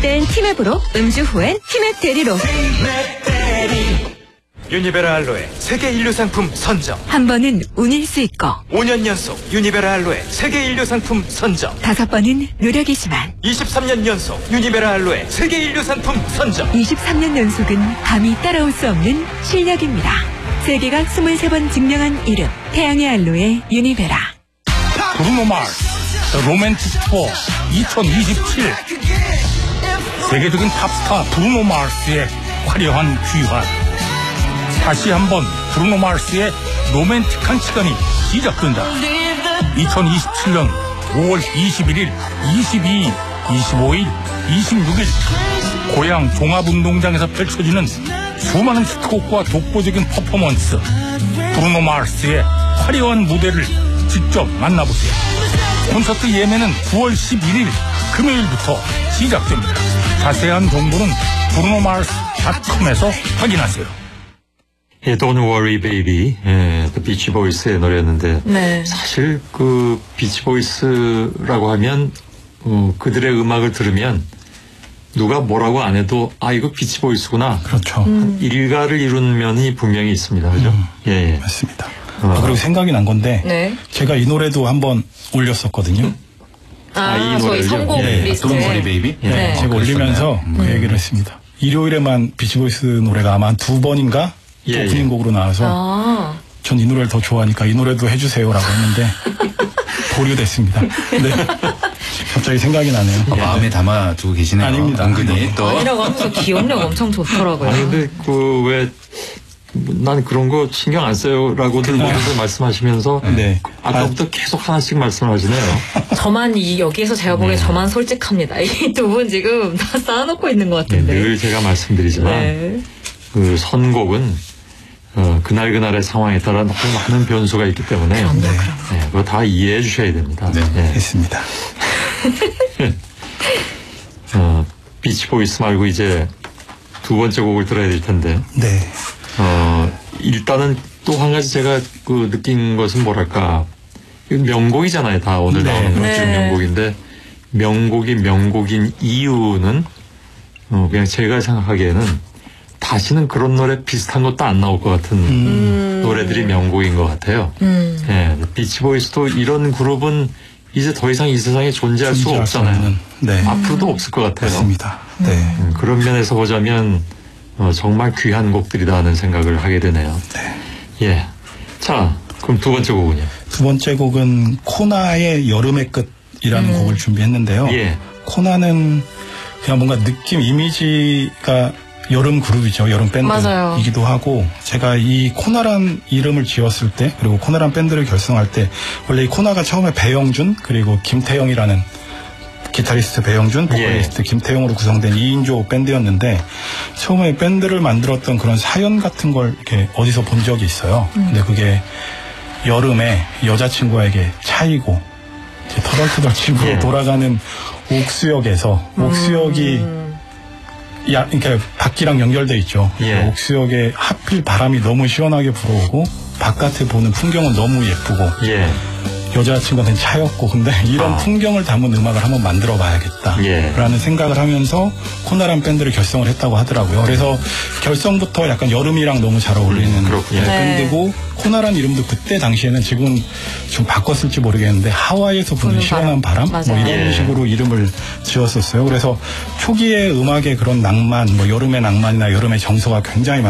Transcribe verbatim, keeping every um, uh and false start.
시작된 티맵으로 음주 후엔 티맵 대리로. 유니베라 알로에 세계 인류 상품 선정. 한 번은 운일 수 있고 오 년 연속 유니베라 알로에 세계 인류 상품 선정. 다섯 번은 노력이지만 이십삼 년 연속 유니베라 알로에 세계 인류 상품 선정. 이십삼 년 연속은 감히 따라올 수 없는 실력입니다. 세계가 스물세 번 증명한 이름, 태양의 알로에 유니베라. 브루노 마스 The Romantic Tour 이천이십칠. 세계적인 팝스타 브루노 마스의 화려한 귀환. 다시 한번 브루노 마스의 로맨틱한 시간이 시작된다. 이천이십칠 년 오월 이십일일, 이십이일, 이십오일, 이십육일 고향 종합운동장에서 펼쳐지는 수많은 히트곡과 독보적인 퍼포먼스. 브루노 마스의 화려한 무대를 직접 만나보세요. 콘서트 예매는 구월 십일일 금요일부터 시작됩니다. 자세한 정보는 브루노 마스 닷컴에서 확인하세요. 예, Don't Worry Baby, 예, The Beach Boys의 노래였는데, 네. 사실 그 비치 보이스라고 하면 어, 그들의 음악을 들으면 누가 뭐라고 안 해도 아 이거 비치 보이스구나. 그렇죠. 음. 일가를 이룬 면이 분명히 있습니다, 그죠? 음, 예, 예. 맞습니다. 어. 아, 그리고 생각이 난 건데 네. 제가 이 노래도 한번 올렸었거든요. 아, 아, 이 저희 노래를요? 선곡 예, 리스트. Don't Worry Baby? 예. 네. 제가 아, 올리면서 그러셨나요? 그 음. 얘기를 했습니다. 일요일에만 비치보이스 노래가 아마 두 번인가 예, 오프닝 예. 곡으로 나와서 아. 전 이 노래를 더 좋아하니까 이 노래도 해주세요라고 했는데 보류됐습니다. 네. 갑자기 생각이 나네요. 아, 마음에 담아두고 계시네요. 아닙니다. 은근히 또. 아니라고 하면서 기억력 엄청 좋더라고요. 아니 근데 그 왜 난 그런 거 신경 안 써요라고들 모두들 말씀하시면서 네. 아까부터 계속 하나씩 말씀을 하시네요. 저만 이 여기에서 제가 보기에 저만 솔직합니다. 이 두 분 지금 다 쌓아놓고 있는 것 예, 같은데. 늘 제가 말씀드리지만 네. 그 선곡은 어, 그날 그날의 상황에 따라 너무 많은 변수가 있기 때문에 그럼요, 네. 그럼. 예, 그거 다 이해해 주셔야 됩니다. 네. 예. 했습니다. 어, 비치 보이스 말고 이제 두 번째 곡을 들어야 될 텐데 네. 어, 일단은 또 한 가지 제가 그 느낀 것은 뭐랄까 이건 명곡이잖아요. 다 오늘 네. 나오는 건 네. 쭉 명곡인데 명곡이 명곡인 이유는 어, 그냥 제가 생각하기에는 다시는 그런 노래 비슷한 것도 안 나올 것 같은 음. 노래들이 명곡인 것 같아요. 음. 예, 비치보이스도 이런 그룹은 이제 더 이상 이 세상에 존재할 수 존재할 수 없잖아요. 없는, 네. 앞으로도 없을 것 같아요. 맞습니다. 네. 음, 그런 면에서 보자면 어, 정말 귀한 곡들이다 하는 생각을 하게 되네요. 네. 예. 자, 그럼 두 번째 곡은요? 두 번째 곡은 코나의 여름의 끝이라는 음. 곡을 준비했는데요. 예. 코나는 그냥 뭔가 느낌 이미지가 여름 그룹이죠. 여름 맞아요. 밴드이기도 하고 제가 이 코나란 이름을 지었을 때 그리고 코나란 밴드를 결성할 때 원래 이 코나가 처음에 배영준 그리고 김태형이라는 기타리스트 배영준, 보컬리스트 예. 김태형으로 구성된 이인조 밴드였는데 처음에 밴드를 만들었던 그런 사연 같은 걸 이렇게 어디서 본 적이 있어요. 음. 근데 그게 여름에 여자친구에게 차이고 이제 터덜터덜 치고 예. 돌아가는 옥수역에서 옥수역이 음. 야, 그러니까 밖이랑 연결돼 있죠. 예. 옥수역에 하필 바람이 너무 시원하게 불어오고 바깥에 보는 풍경은 너무 예쁘고 예. 여자친구한테는 차였고 근데 이런 아. 풍경을 담은 음악을 한번 만들어 봐야겠다 예. 라는 생각을 하면서 코나란 밴드를 결성을 했다고 하더라고요. 그래서 결성부터 약간 여름이랑 너무 잘 어울리는 음, 그렇군요. 네, 네. 밴드고 코나란 이름도 그때 당시에는 지금 좀 바꿨을지 모르겠는데 하와이에서 부는 부는 시원한 바람, 바람. 뭐 맞아요. 이런 예. 식으로 이름을 지었었어요. 그래서 초기의 음악의 그런 낭만, 뭐 여름의 낭만이나 여름의 정서가 굉장히